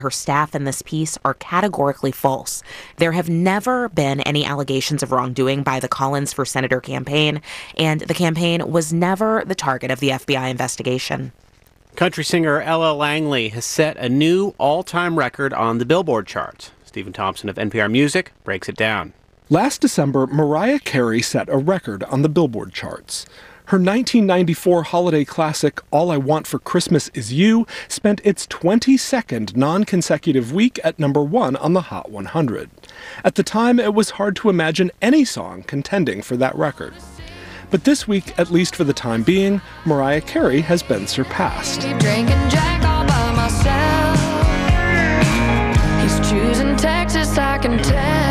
her staff in this piece are categorically false. There have never been any allegations of wrongdoing by the Collins for Senator campaign, and the campaign was never the target of the FBI investigation. Country singer Ella Langley has set a new all-time record on the Billboard charts. Stephen Thompson of NPR Music breaks it down. Last December, Mariah Carey set a record on the Billboard charts. Her 1994 holiday classic, All I Want for Christmas Is You, spent its 22nd non-consecutive week at number 1 on the Hot 100. At the time, it was hard to imagine any song contending for that record. But this week, at least for the time being, Mariah Carey has been surpassed. Texas, I can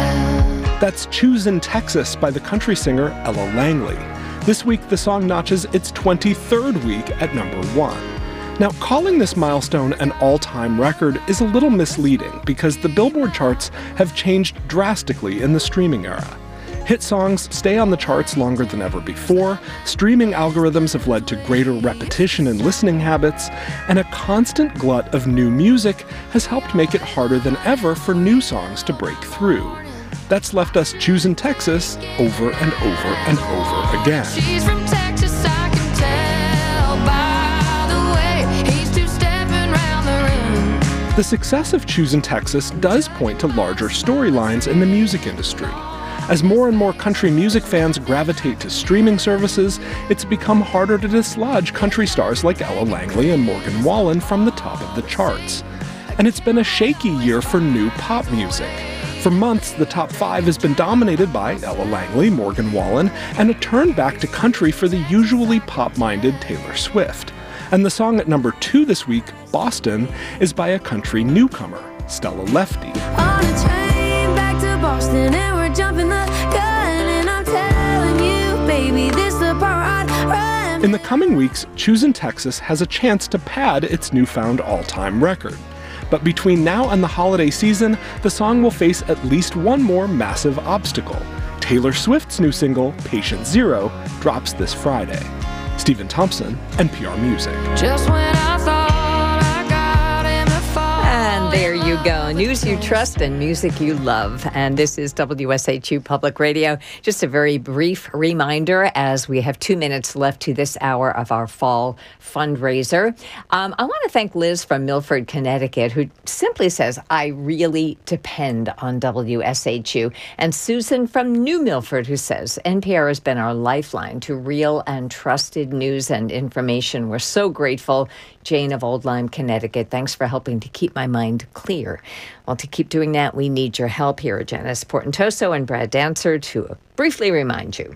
tell. That's Choosin' Texas by the country singer Ella Langley. This week, the song notches its 23rd week at number 1. Now, calling this milestone an all-time record is a little misleading because the Billboard charts have changed drastically in the streaming era. Hit songs stay on the charts longer than ever before, streaming algorithms have led to greater repetition in listening habits, and a constant glut of new music has helped make it harder than ever for new songs to break through. That's left us choosing Texas over and over and over again. She's from Texas, I can tell by the way he's two-stepping round the room. The success of Choosing Texas does point to larger storylines in the music industry. As more and more country music fans gravitate to streaming services, it's become harder to dislodge country stars like Ella Langley and Morgan Wallen from the top of the charts. And it's been a shaky year for new pop music. For months, the top 5 has been dominated by Ella Langley, Morgan Wallen, and a turn back to country for the usually pop-minded Taylor Swift. And the song at number 2 this week, Boston, is by a country newcomer, Stella Lefty. On a train back to Boston and we're jumping the gun and I'm telling you, baby, this the part I'd run. In the coming weeks, Choosing Texas has a chance to pad its newfound all-time record. But between now and the holiday season, the song will face at least one more massive obstacle. Taylor Swift's new single, Patient Zero, drops this Friday. Stephen Thompson, NPR Music. Just when I thought I got him to fall. And there you go. News you trust and music you love. And this is WSHU Public Radio. Just a very brief reminder as we have 2 minutes left to this hour of our fall fundraiser. I want to thank Liz from Milford, Connecticut, who simply says, I really depend on WSHU. And Susan from New Milford, who says, NPR has been our lifeline to real and trusted news and information. We're so grateful. Jane of Old Lyme, Connecticut, thanks for helping to keep my mind clear. Well, to keep doing that, we need your help here. Janice Portentoso and Brad Dancer to briefly remind you.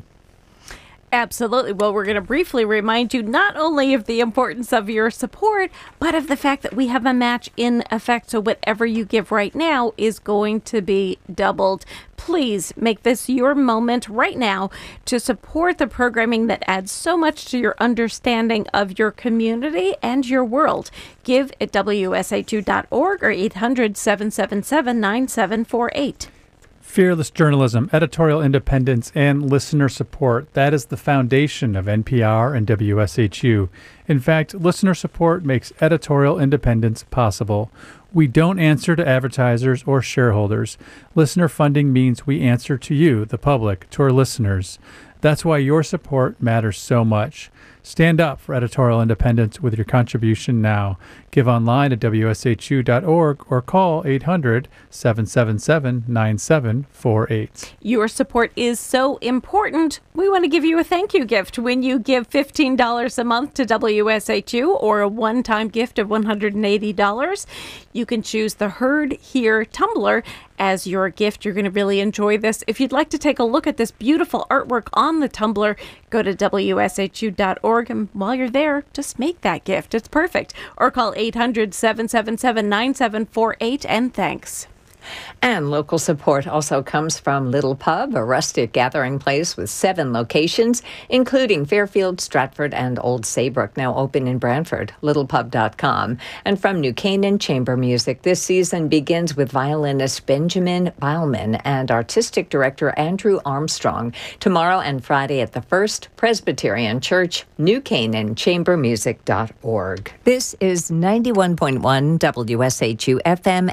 Absolutely. Well, we're going to briefly remind you not only of the importance of your support, but of the fact that we have a match in effect. So whatever you give right now is going to be doubled. Please make this your moment right now to support the programming that adds so much to your understanding of your community and your world. Give at WSHU.org or 800-777-9748. Fearless journalism, editorial independence, and listener support. That is the foundation of NPR and WSHU. In fact, listener support makes editorial independence possible. We don't answer to advertisers or shareholders. Listener funding means we answer to you, the public, to our listeners. That's why your support matters so much. Stand up for editorial independence with your contribution now. Give online at WSHU.org or call 800-777-9748. Your support is so important. We want to give you a thank you gift when you give $15 a month to WSHU or a one-time gift of $180. You can choose the Heard Here tumbler as your gift. You're going to really enjoy this. If you'd like to take a look at this beautiful artwork on the tumbler, go to WSHU.org. And while you're there, just make that gift. It's perfect. Or call 800-777-9748. And thanks. And local support also comes from Little Pub, a rustic gathering place with 7 locations, including Fairfield, Stratford, and Old Saybrook, now open in Brantford, littlepub.com. And from New Canaan Chamber Music, this season begins with violinist Benjamin Beilman and artistic director Andrew Armstrong, tomorrow and Friday at the First Presbyterian Church, New Canaan, chambermusic.org. This is 91.1 WSHU FM